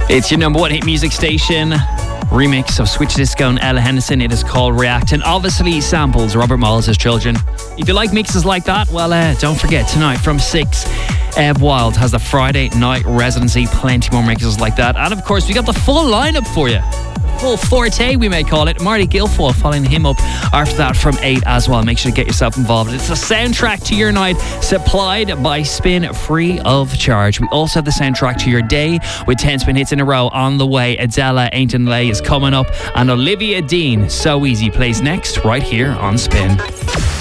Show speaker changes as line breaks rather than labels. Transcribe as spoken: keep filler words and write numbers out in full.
It's your number one hit music station. Remix of Switch Disco and Ella Henderson. It is called React, and obviously samples Robert Miles' Children. If you like mixes like that, well, uh, don't forget tonight from six, Ev Wild has the Friday night residency. Plenty more mixes like that, and of course we got the full lineup for you. Full forte, we may call it. Marty Guilfoyle following him up after that from eight as well. Make sure to get yourself involved. It's a soundtrack to your night, supplied by Spin, free of charge. We also have the soundtrack to your day with ten spin hits in a row on the way. Adela, Ain't and Lay is coming up, and Olivia Dean, So Easy, plays next right here on Spin.